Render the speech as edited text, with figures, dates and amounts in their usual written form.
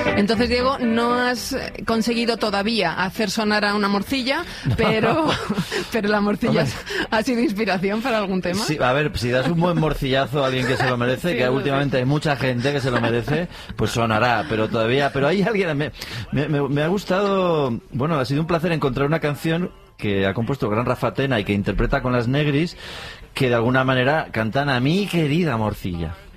Entonces, Diego, no has conseguido todavía hacer sonar a una morcilla, pero la morcilla ha sido inspiración para algún tema. Sí, a ver, si das un buen morcillazo a alguien que se lo merece, Sí, que últimamente hay mucha gente que se lo merece, pues sonará, pero hay alguien... Me ha gustado... Bueno, ha sido un placer encontrar una canción que ha compuesto el gran Rafa Tena y que interpreta con las Negris, que de alguna manera cantan a mi querida morcilla.